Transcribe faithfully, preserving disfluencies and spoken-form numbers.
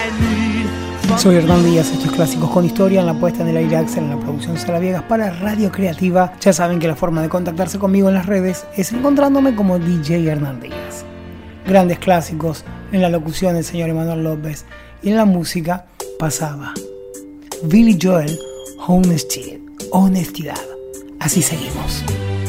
Soy Hernán Díaz, estos clásicos con historia, en la puesta en el aire Axel, en la producción Sala Viegas para Radio Creativa. Ya saben que la forma de contactarse conmigo en las redes es encontrándome como D J Hernán Díaz. Grandes clásicos en la locución del señor Emanuel López y en la música pasaba Billy Joel, Honesty, Honestidad. Así seguimos.